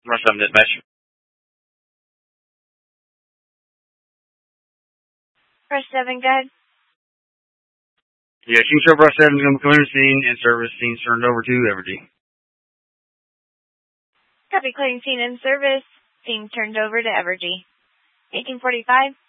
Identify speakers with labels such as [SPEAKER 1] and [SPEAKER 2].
[SPEAKER 1] Rush 7 dispatch.
[SPEAKER 2] Rush 7, go ahead.
[SPEAKER 1] Yeah, King Show Rush 7 is going to be clearing scene and service. Scene's turned over to Evergy.
[SPEAKER 2] Copy, clearing scene and service. Scene turned over to Evergy. 1845.